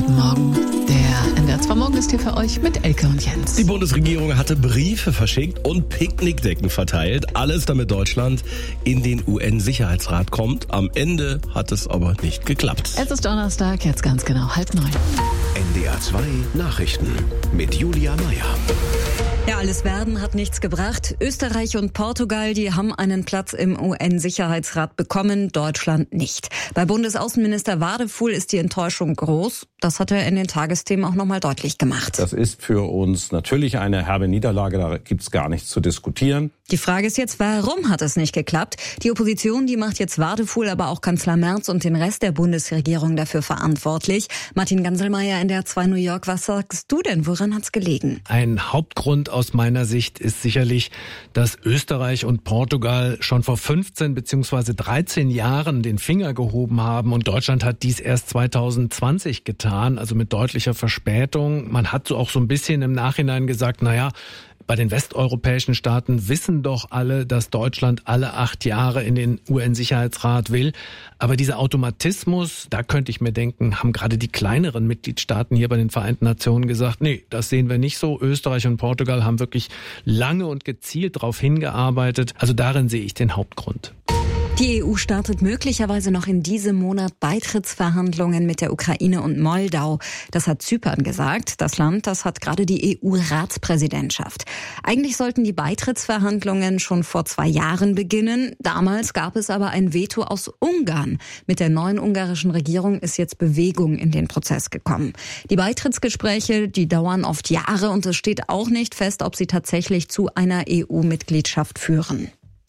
Guten Morgen. Der NDR 2 Morgen ist hier für euch mit Elke und Jens. Die Bundesregierung hatte Briefe verschickt und Picknickdecken verteilt. Alles, damit Deutschland in den UN-Sicherheitsrat kommt. Am Ende hat es aber nicht geklappt. Es ist Donnerstag, jetzt ganz genau 8:30. NDR 2 Nachrichten mit Julia Meyer. Ja, alles werden hat nichts gebracht. Österreich und Portugal, die haben einen Platz im UN-Sicherheitsrat bekommen, Deutschland nicht. Bei Bundesaußenminister Wadefuhl ist die Enttäuschung groß. Das hat er in den Tagesthemen auch nochmal deutlich gemacht. Das ist für uns natürlich eine herbe Niederlage, da gibt's gar nichts zu diskutieren. Die Frage ist jetzt, warum hat es nicht geklappt? Die Opposition, die macht jetzt Wadefuhl, aber auch Kanzler Merz und den Rest der Bundesregierung dafür verantwortlich. Martin Ganselmeier in der 2 New York, was sagst du denn? Woran hat's gelegen? Ein Hauptgrund aus meiner Sicht ist sicherlich, dass Österreich und Portugal schon vor 15 bzw. 13 Jahren den Finger gehoben haben und Deutschland hat dies erst 2020 getan, also mit deutlicher Verspätung. Man hat so auch so ein bisschen im Nachhinein gesagt, bei den westeuropäischen Staaten wissen doch alle, dass Deutschland alle 8 Jahre in den UN-Sicherheitsrat will. Aber dieser Automatismus, da könnte ich mir denken, haben gerade die kleineren Mitgliedstaaten hier bei den Vereinten Nationen gesagt, nee, das sehen wir nicht so. Österreich und Portugal haben wirklich lange und gezielt darauf hingearbeitet. Also darin sehe ich den Hauptgrund. Die EU startet möglicherweise noch in diesem Monat Beitrittsverhandlungen mit der Ukraine und Moldau. Das hat Zypern gesagt. Das Land, das hat gerade die EU-Ratspräsidentschaft. Eigentlich sollten die Beitrittsverhandlungen schon vor 2 Jahren beginnen. Damals gab es aber ein Veto aus Ungarn. Mit der neuen ungarischen Regierung ist jetzt Bewegung in den Prozess gekommen. Die Beitrittsgespräche, die dauern oft Jahre und es steht auch nicht fest, ob sie tatsächlich zu einer EU-Mitgliedschaft führen.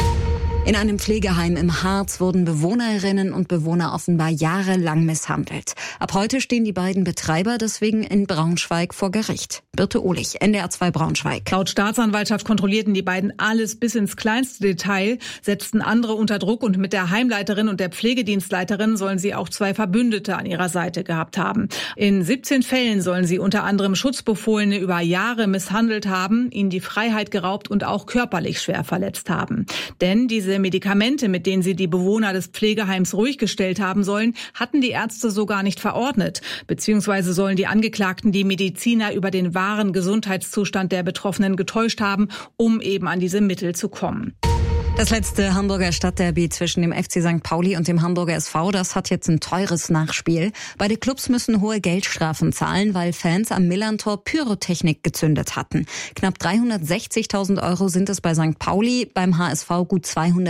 In einem Pflegeheim im Harz wurden Bewohnerinnen und Bewohner offenbar jahrelang misshandelt. Ab heute stehen die beiden Betreiber deswegen in Braunschweig vor Gericht. Birte Ohlich, NDR 2 Braunschweig. Laut Staatsanwaltschaft kontrollierten die beiden alles bis ins kleinste Detail, setzten andere unter Druck und mit der Heimleiterin und der Pflegedienstleiterin sollen sie auch 2 Verbündete an ihrer Seite gehabt haben. In 17 Fällen sollen sie unter anderem Schutzbefohlene über Jahre misshandelt haben, ihnen die Freiheit geraubt und auch körperlich schwer verletzt haben. Denn diese Medikamente, mit denen sie die Bewohner des Pflegeheims ruhig gestellt haben sollen, hatten die Ärzte so gar nicht verordnet. Beziehungsweise sollen die Angeklagten die Mediziner über den wahren Gesundheitszustand der Betroffenen getäuscht haben, um eben an diese Mittel zu kommen. Das letzte Hamburger Stadtderby zwischen dem FC St. Pauli und dem Hamburger SV, das hat jetzt ein teures Nachspiel. Beide Clubs müssen hohe Geldstrafen zahlen, weil Fans am Millerntor Pyrotechnik gezündet hatten. Knapp 360.000 € sind es bei St. Pauli, beim HSV gut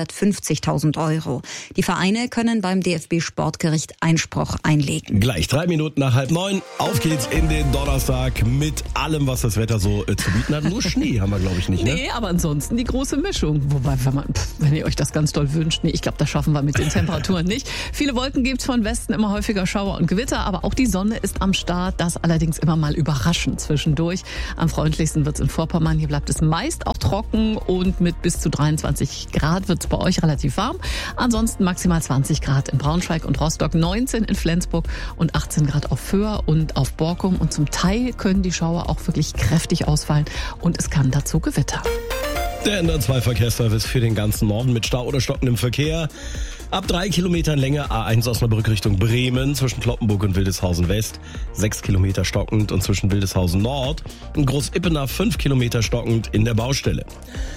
250.000 €. Die Vereine können beim DFB-Sportgericht Einspruch einlegen. Gleich 3 Minuten nach 8:30. Auf geht's in den Donnerstag mit allem, was das Wetter so zu bieten hat. Nur Schnee haben wir, glaube ich, nicht, ne? Nee, aber ansonsten die große Mischung. Wobei, wenn ihr euch das ganz doll wünscht, ich glaube, das schaffen wir mit den Temperaturen nicht. Viele Wolken gibt's von Westen, immer häufiger Schauer und Gewitter, aber auch die Sonne ist am Start, das allerdings immer mal überraschend zwischendurch. Am freundlichsten wird's in Vorpommern, hier bleibt es meist auch trocken und mit bis zu 23 Grad wird's bei euch relativ warm. Ansonsten maximal 20 Grad in Braunschweig und Rostock, 19 in Flensburg und 18 Grad auf Föhr und auf Borkum und zum Teil können die Schauer auch wirklich kräftig ausfallen und es kann dazu gewittern. Der NDR 2 Verkehrsservice für den ganzen Norden mit Stau oder stockendem Verkehr. Ab 3 Kilometern Länge A1 Osnabrück Richtung Bremen zwischen Cloppenburg und Wildeshausen West 6 Kilometer stockend und zwischen Wildeshausen Nord und Großippenach 5 Kilometer stockend in der Baustelle.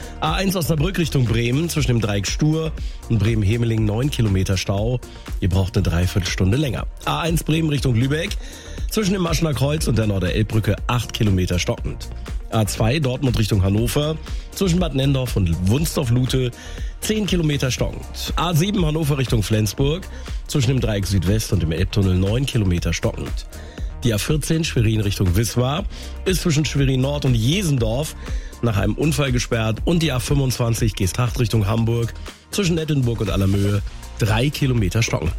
A1 Osnabrück Richtung Bremen zwischen dem Dreieck Stur und Bremen-Hemeling 9 Kilometer Stau. Ihr braucht eine Dreiviertelstunde länger. A1 Bremen Richtung Lübeck zwischen dem Maschener Kreuz und der Norderelbbrücke 8 Kilometer stockend. A2 Dortmund Richtung Hannover zwischen Bad Nendorf und Wunsdorf-Lute 10 Kilometer stockend. A7 Hannover Richtung Flensburg zwischen dem Dreieck Südwest und dem Elbtunnel 9 Kilometer stockend. Die A14 Schwerin Richtung Wismar ist zwischen Schwerin Nord und Jesendorf nach einem Unfall gesperrt und die A25 Geesthacht Richtung Hamburg zwischen Nettelnburg und Allermöhe 3 Kilometer stockend.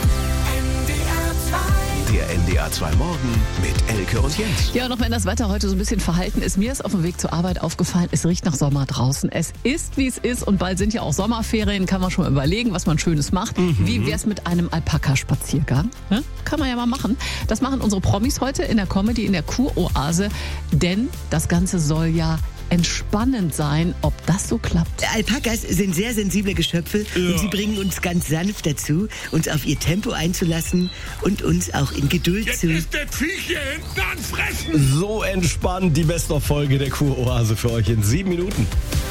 Der NDR 2 Morgen mit Elke und Jens. Ja, und auch wenn das Wetter heute so ein bisschen verhalten ist, mir ist auf dem Weg zur Arbeit aufgefallen, es riecht nach Sommer draußen. Es ist, wie es ist und bald sind ja auch Sommerferien, kann man schon mal überlegen, was man Schönes macht. Wie wär's mit einem Alpaka-Spaziergang? Ja? Kann man ja mal machen. Das machen unsere Promis heute in der Comedy, in der Kuroase, denn das Ganze soll ja entspannend sein. Ob das so klappt? Alpakas sind sehr sensible Geschöpfe und sie bringen uns ganz sanft dazu, uns auf ihr Tempo einzulassen und uns auch in Geduld Jetzt zu... ist das Viech hier hinten ans Fressen! So entspannt die Best-of-Folge der Kuroase für euch in 7 Minuten.